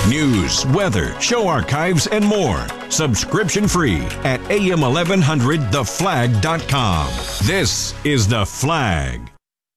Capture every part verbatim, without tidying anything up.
News, weather, show archives, and more. Subscription free at A M eleven hundred the flag dot com. This is The Flag.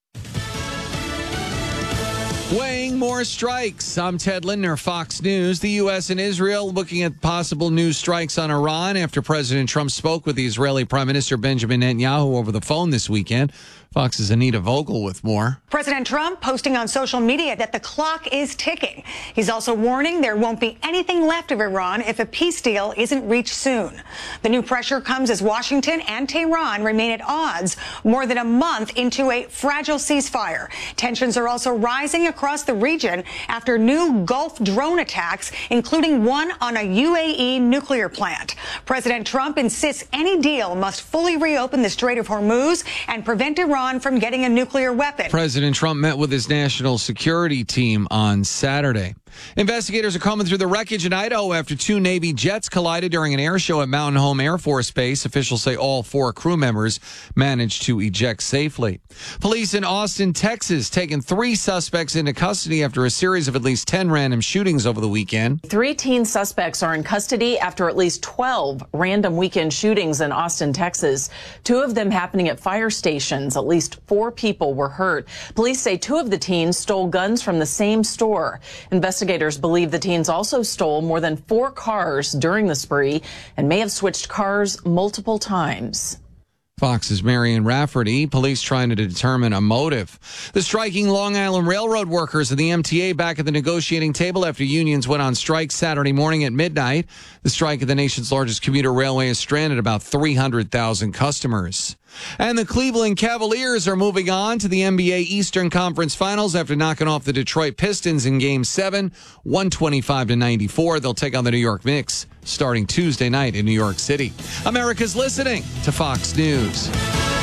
Weighing more strikes. I'm Ted Lindner, Fox News. The U S and Israel looking at possible new strikes on Iran after President Trump spoke with the Israeli Prime Minister Benjamin Netanyahu over the phone this weekend. Fox's Anita Vogel with more. President Trump posting on social media that the clock is ticking. He's also warning there won't be anything left of Iran if a peace deal isn't reached soon. The new pressure comes as Washington and Tehran remain at odds more than a month into a fragile ceasefire. Tensions are also rising across the region after new Gulf drone attacks, including one on a U A E nuclear plant. President Trump insists any deal must fully reopen the Strait of Hormuz and prevent Iran from getting a nuclear weapon. President Trump met with his national security team on Saturday. Investigators are combing through the wreckage in Idaho after two Navy jets collided during an air show at Mountain Home Air Force Base. Officials say all four crew members managed to eject safely. Police in Austin, Texas, taking three suspects into custody after a series of at least ten random shootings over the weekend. Three teen suspects are in custody after at least twelve random weekend shootings in Austin, Texas. Two of them happening at fire stations. At least four people were hurt. Police say two of the teens stole guns from the same store. Investigators believe the teens also stole more than four cars during the spree and may have switched cars multiple times. Fox's Marion Rafferty. Police trying to determine a motive. The striking Long Island Railroad workers and the M T A back at the negotiating table after unions went on strike Saturday morning at midnight. The strike at the nation's largest commuter railway has stranded about three hundred thousand customers. And the Cleveland Cavaliers are moving on to the N B A Eastern Conference Finals after knocking off the Detroit Pistons in Game seven, one twenty-five to ninety-four. They'll take on the New York Knicks starting Tuesday night in New York City. America's listening to Fox News.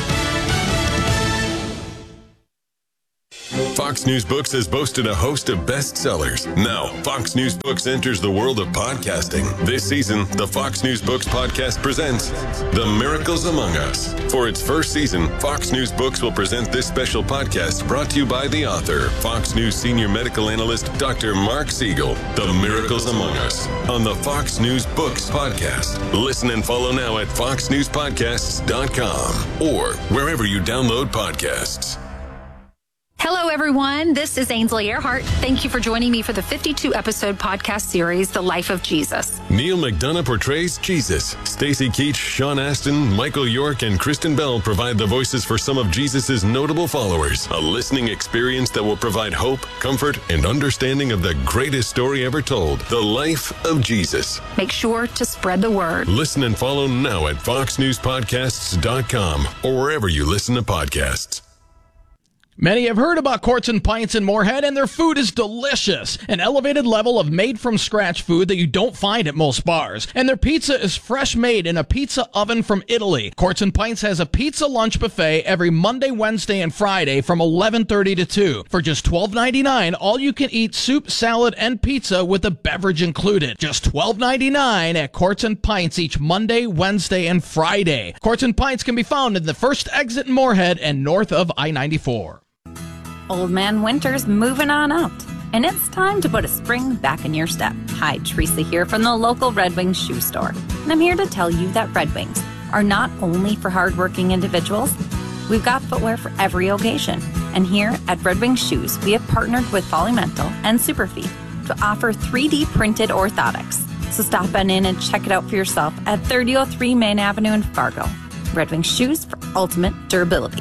Fox News Books has boasted a host of bestsellers. Now, Fox News Books enters the world of podcasting. This season, the Fox News Books podcast presents The Miracles Among Us. For its first season, Fox News Books will present this special podcast brought to you by the author, Fox News senior medical analyst, Doctor Mark Siegel. The Miracles Among Us on the Fox News Books podcast. Listen and follow now at fox news podcasts dot com or wherever you download podcasts. Hello, everyone. This is Ainsley Earhart. Thank you for joining me for the fifty-two episode podcast series, The Life of Jesus. Neil McDonough portrays Jesus. Stacy Keach, Sean Astin, Michael York, and Kristen Bell provide the voices for some of Jesus' notable followers. A listening experience that will provide hope, comfort, and understanding of the greatest story ever told, the life of Jesus. Make sure to spread the word. Listen and follow now at fox news podcasts dot com or wherever you listen to podcasts. Many have heard about Courts and Pints in Moorhead, and their food is delicious. An elevated level of made-from-scratch food that you don't find at most bars. And their pizza is fresh made in a pizza oven from Italy. Courts and Pints has a pizza lunch buffet every Monday, Wednesday, and Friday from eleven thirty to two. For just twelve ninety-nine, all you can eat soup, salad, and pizza with a beverage included. Just twelve ninety-nine at Courts and Pints each Monday, Wednesday, and Friday. Courts and Pints can be found in the first exit in Moorhead and north of I ninety-four. Old Man Winter's moving on out, and it's time to put a spring back in your step. Hi, Teresa here from the local Red Wings shoe store, and I'm here to tell you that Red Wings are not only for hardworking individuals. We've got footwear for every occasion, and here at Red Wings Shoes, we have partnered with Volumental and Superfeet to offer three D printed orthotics. So stop on in and check it out for yourself at thirty oh three Main Avenue in Fargo. Red Wings Shoes for ultimate durability.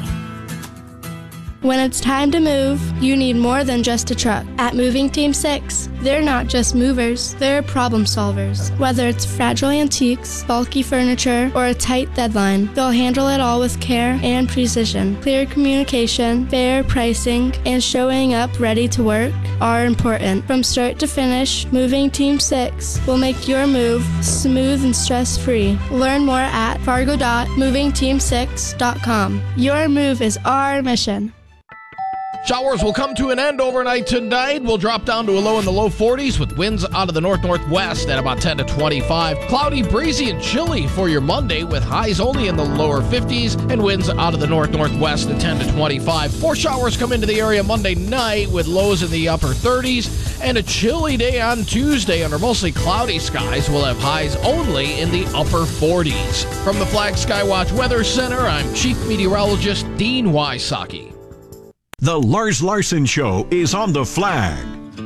When it's time to move, you need more than just a truck. At Moving Team six, they're not just movers, they're problem solvers. Whether it's fragile antiques, bulky furniture, or a tight deadline, they'll handle it all with care and precision. Clear communication, fair pricing, and showing up ready to work are important. From start to finish, Moving Team six will make your move smooth and stress-free. Learn more at fargo dot moving team six dot com. Your move is our mission. Showers will come to an end overnight tonight. We'll drop down to a low in the low forties with winds out of the north-northwest at about ten to twenty-five. Cloudy, breezy, and chilly for your Monday with highs only in the lower fifties and winds out of the north-northwest at ten to twenty-five. Four showers come into the area Monday night with lows in the upper thirties. And a chilly day on Tuesday under mostly cloudy skies. We'll have highs only in the upper forties. From the Flag Skywatch Weather Center, I'm Chief Meteorologist Dean Wysocki. The Lars Larson Show is on the Flag.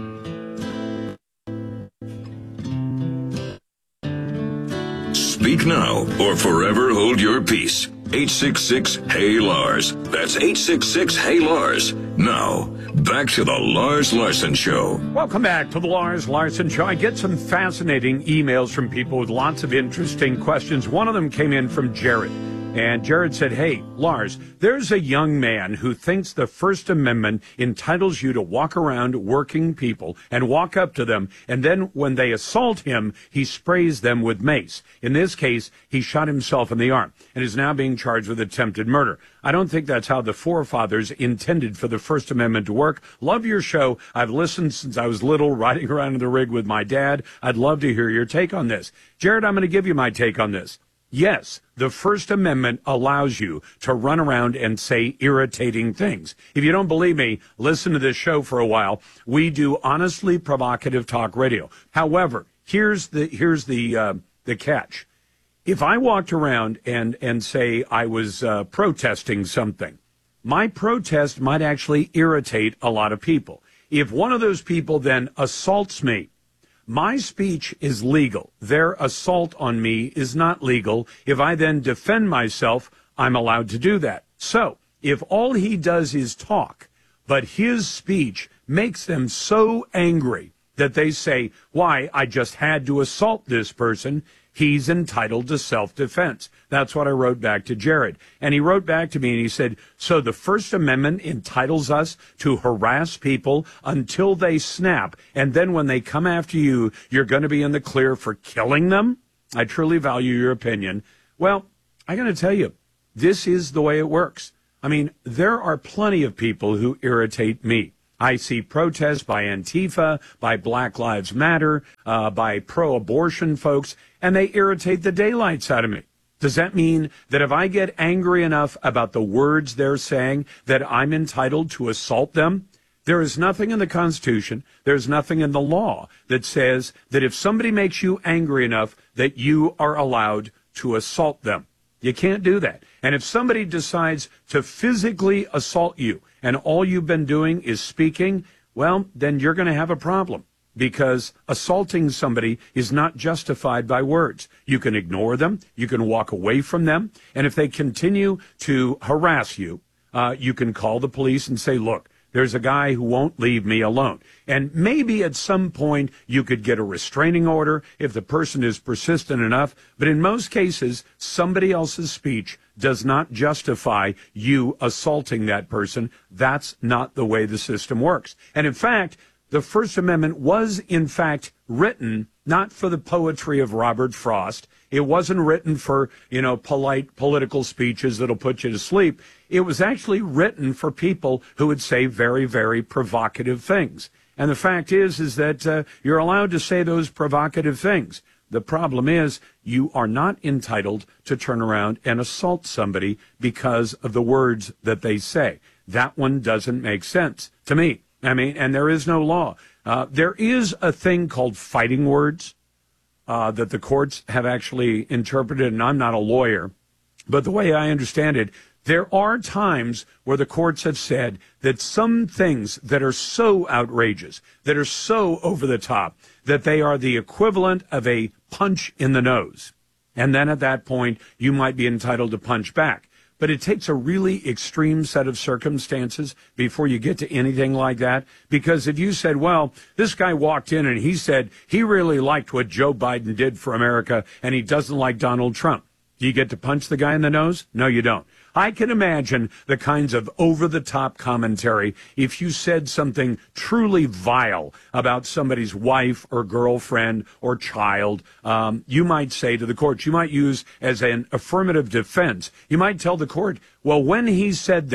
Speak now or forever hold your peace. eight six six, Hey Lars. That's eight six six, Hey Lars. Now, back to the Lars Larson Show. Welcome back to the Lars Larson Show. I get some fascinating emails from people with lots of interesting questions. One of them came in from Jared. And Jared said, hey, Lars, there's a young man who thinks the First Amendment entitles you to walk around working people and walk up to them, and then when they assault him, he sprays them with mace. In this case, he shot himself in the arm and is now being charged with attempted murder. I don't think that's how the forefathers intended for the First Amendment to work. Love your show. I've listened since I was little, riding around in the rig with my dad. I'd love to hear your take on this. Jared, I'm going to give you my take on this. Yes, the First Amendment allows you to run around and say irritating things. If you don't believe me, listen to this show for a while. We do honestly provocative talk radio. However, here's the here's the uh, the catch. If I walked around and and say I was uh, protesting something, my protest might actually irritate a lot of people. If one of those people then assaults me, my speech is legal. Their assault on me is not legal. If I then defend myself, I'm allowed to do that. So if all he does is talk, but his speech makes them so angry that they say, why, I just had to assault this person, he's entitled to self-defense. That's what I wrote back to Jared. And he wrote back to me and he said, so the First Amendment entitles us to harass people until they snap, and then when they come after you, you're going to be in the clear for killing them? I truly value your opinion. Well, I got to tell you, this is the way it works. I mean, there are plenty of people who irritate me. I see protests by Antifa, by Black Lives Matter, uh, by pro-abortion folks, and they irritate the daylights out of me. Does that mean that if I get angry enough about the words they're saying that I'm entitled to assault them? There is nothing in the Constitution, there's nothing in the law that says that if somebody makes you angry enough that you are allowed to assault them. You can't do that. And if somebody decides to physically assault you and all you've been doing is speaking, well, then you're going to have a problem, because assaulting somebody is not justified by words. You can ignore them. You can walk away from them. And if they continue to harass you, uh, you can call the police and say, look, there's a guy who won't leave me alone. And maybe at some point you could get a restraining order if the person is persistent enough. But in most cases, somebody else's speech does not justify you assaulting that person. That's not the way the system works. And in fact, the First Amendment was, in fact, written not for the poetry of Robert Frost. It wasn't written for, you know, polite political speeches that'll put you to sleep. It was actually written for people who would say very, very provocative things. And the fact is, is that uh, you're allowed to say those provocative things. The problem is you are not entitled to turn around and assault somebody because of the words that they say. That one doesn't make sense to me. I mean, and there is no law. Uh, there is a thing called fighting words uh, that the courts have actually interpreted, and I'm not a lawyer, but the way I understand it, there are times where the courts have said that some things that are so outrageous, that are so over the top, that they are the equivalent of a punch in the nose. And then at that point, you might be entitled to punch back. But it takes a really extreme set of circumstances before you get to anything like that. Because if you said, well, this guy walked in and he said he really liked what Joe Biden did for America and he doesn't like Donald Trump, do you get to punch the guy in the nose? No, you don't. I can imagine the kinds of over-the-top commentary if you said something truly vile about somebody's wife or girlfriend or child. Um, you might say to the court, you might use as an affirmative defense, you might tell the court, well, when he said that,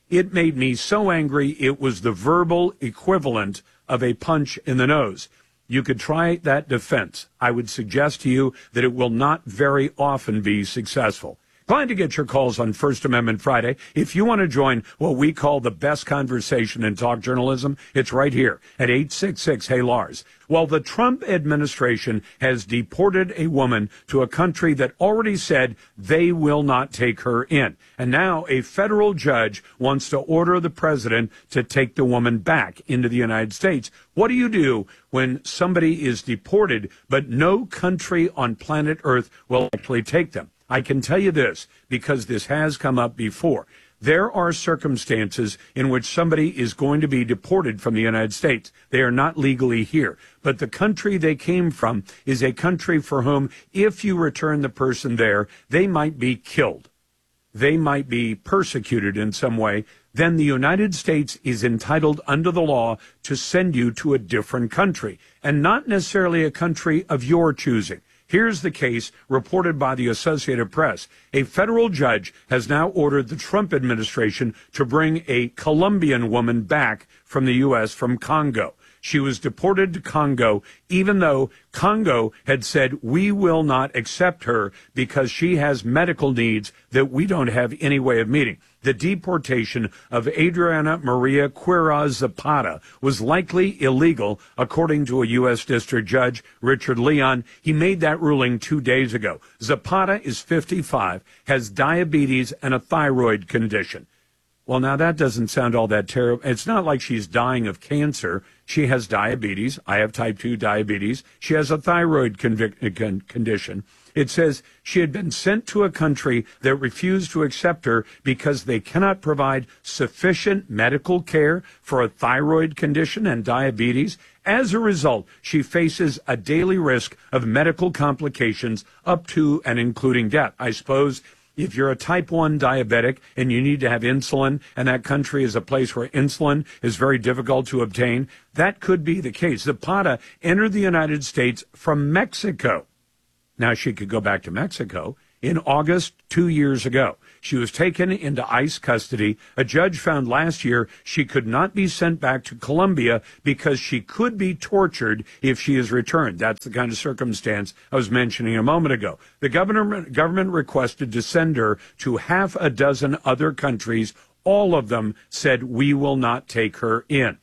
It made me so angry it was the verbal equivalent of a punch in the nose. You could try that defense. I would suggest to you that it will not very often be successful. Glad to get your calls on First Amendment Friday. If you want to join what we call the best conversation in talk journalism, it's right here at eight six six, hey Lars. Well, the Trump administration has deported a woman to a country that already said they will not take her in. And now a federal judge wants to order the president to take the woman back into the United States. What do you do when somebody is deported, but no country on planet Earth will actually take them? I can tell you this, because this has come up before. There are circumstances in which somebody is going to be deported from the United States. They are not legally here. But the country they came from is a country for whom, if you return the person there, they might be killed. They might be persecuted in some way. Then the United States is entitled under the law to send you to a different country, and not necessarily a country of your choosing. Here's the case reported by the Associated Press. A federal judge has now ordered the Trump administration to bring a Colombian woman back from the U S from Congo. She was deported to Congo, even though Congo had said, we will not accept her because she has medical needs that we don't have any way of meeting. The deportation of Adriana Maria Quiroz Zapata was likely illegal, according to a U S District Judge, Richard Leon. He made that ruling two days ago. Zapata is fifty-five, has diabetes and a thyroid condition. Well, now that doesn't sound all that terrible. It's not like she's dying of cancer. She has diabetes. I have type two diabetes. She has a thyroid convic- con- condition. It says she had been sent to a country that refused to accept her because they cannot provide sufficient medical care for a thyroid condition and diabetes. As a result, she faces a daily risk of medical complications up to and including death. I suppose if you're a type one diabetic and you need to have insulin, and that country is a place where insulin is very difficult to obtain, that could be the case. Zapata entered the United States from Mexico. Now, she could go back to Mexico in August two years ago. She was taken into ICE custody. A judge found last year she could not be sent back to Colombia because she could be tortured if she is returned. That's the kind of circumstance I was mentioning a moment ago. The government, government requested to send her to half a dozen other countries. All of them said, we will not take her in.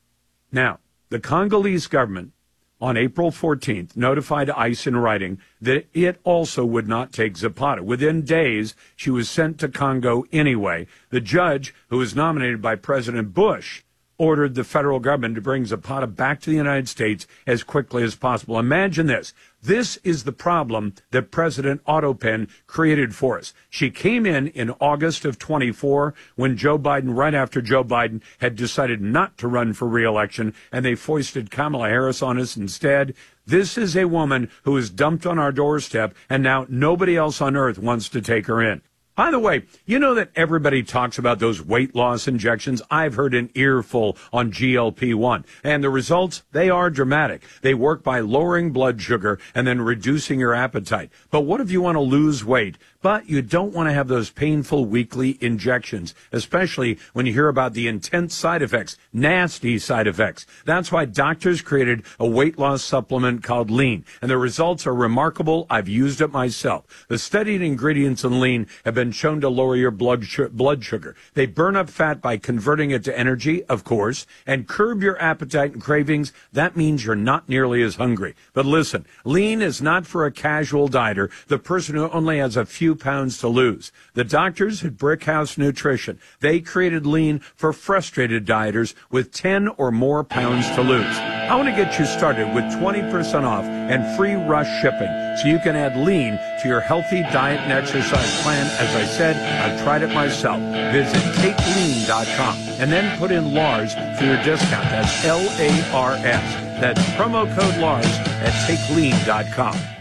Now, the Congolese government on April fourteenth notified ICE in writing that it also would not take Zapata. Within days, she was sent to Congo anyway. The judge, who was nominated by President Bush, ordered the federal government to bring Zapata back to the United States as quickly as possible. Imagine this. This is the problem that President Otto Penn created for us. She came in in August of twenty-four when Joe Biden, right after Joe Biden had decided not to run for re-election, and they foisted Kamala Harris on us instead. This is a woman who is dumped on our doorstep, and now nobody else on earth wants to take her in. By the way, you know that everybody talks about those weight loss injections. I've heard an earful on G L P one. And the results, they are dramatic. They work by lowering blood sugar and then reducing your appetite. But what if you want to lose weight, but you don't want to have those painful weekly injections, especially when you hear about the intense side effects, nasty side effects? That's why doctors created a weight loss supplement called Lean. And the results are remarkable. I've used it myself. The studied ingredients in Lean have been shown to lower your blood blood sugar. They burn up fat by converting it to energy, of course, and curb your appetite and cravings. That means you're not nearly as hungry. But listen, Lean is not for a casual dieter, the person who only has a few pounds to lose. The doctors at Brickhouse Nutrition, they created Lean for frustrated dieters with ten or more pounds to lose. I want to get you started with twenty percent off and free rush shipping so you can add Lean to your healthy diet and exercise plan. As I said, I've tried it myself. Visit take lean dot com and then put in Lars for your discount. That's L A R S. That's promo code Lars at take lean dot com.